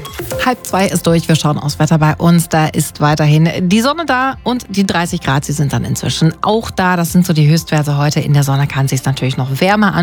1:30 ist durch, wir schauen aufs Wetter bei uns. Da ist weiterhin die Sonne da und die 30 Grad, sie sind dann inzwischen auch da. Das sind so die Höchstwerte heute. In der Sonne kann es sich natürlich noch wärmer